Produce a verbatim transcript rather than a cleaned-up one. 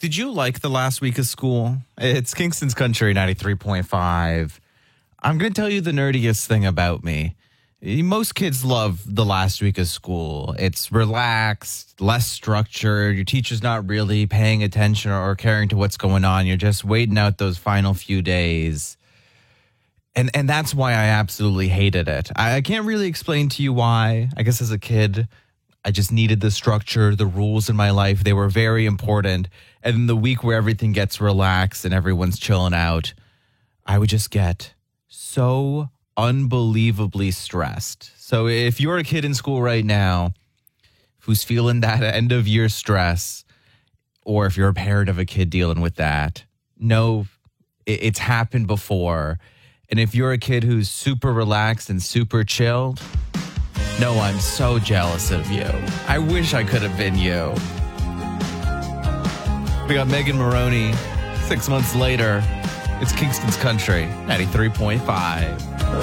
Did you like the last week of school? It's Kingston's Country ninety-three point five. I'm going to tell you the nerdiest thing about me. Most kids love the last week of school. It's relaxed, less structured. Your teacher's not really paying attention or caring to what's going on. You're just waiting out those final few days. And and that's why I absolutely hated it. I, I can't really explain to you why. I guess as a kid, I just needed the structure, the rules in my life. They were very important. And then the week where everything gets relaxed and everyone's chilling out, I would just get so unbelievably stressed. So if you're a kid in school right now who's feeling that end of year stress, or if you're a parent of a kid dealing with that, know it's happened before. And if you're a kid who's super relaxed and super chilled, no, I'm so jealous of you. I wish I could have been you. We got Megan Maroney. Six months later, it's Kingston's Country, ninety-three point five.